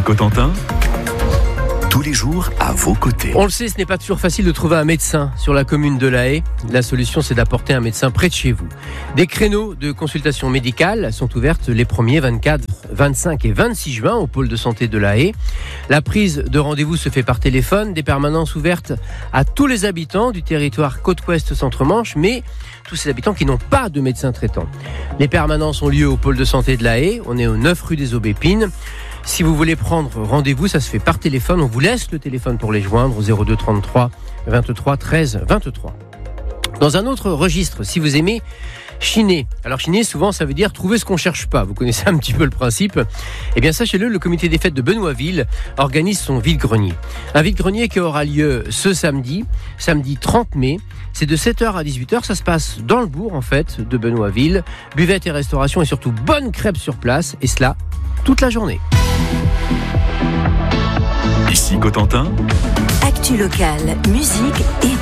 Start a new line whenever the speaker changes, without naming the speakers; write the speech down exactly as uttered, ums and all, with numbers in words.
Cotentin, tous les jours à vos côtés.
On le sait, ce n'est pas toujours facile de trouver un médecin sur la commune de La Haye. La solution, c'est d'apporter un médecin près de chez vous. Des créneaux de consultation médicale sont ouvertes les premiers vingt-quatre, vingt-cinq et vingt-six juin au pôle de santé de La Haye. La prise de rendez-vous se fait par téléphone, des permanences ouvertes à tous les habitants du territoire Côte-Ouest Centre-Manche, mais tous ces habitants qui n'ont pas de médecin traitant. Les permanences ont lieu au pôle de santé de La Haye. On est au neuf rue des Aubépines. Si vous voulez prendre rendez-vous, ça se fait par téléphone. On vous laisse le téléphone pour les joindre au zéro deux trente-trois vingt-trois treize vingt-trois. Dans un autre registre, si vous aimez chiner. Alors chiner, souvent, ça veut dire trouver ce qu'on cherche pas. Vous connaissez un petit peu le principe. Eh bien, sachez-le, le comité des fêtes de Benoîtville organise son vide-grenier. Un vide-grenier qui aura lieu ce samedi, samedi trente mai. C'est de sept heures à dix-huit heures. Ça se passe dans le bourg, en fait, de Benoîtville. Buvette et restauration et surtout bonne crêpes sur place. Et cela, toute la journée.
Ici Cotentin,
Actu locale, musique et